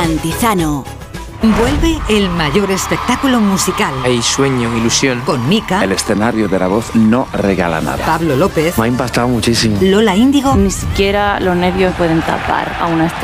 Antizano. Vuelve el mayor espectáculo musical. Hay sueño, ilusión. Con Mika. El escenario de La Voz no regala nada. Pablo López. Me ha impactado muchísimo. Lola Índigo. Ni siquiera los nervios pueden tapar a una estrella.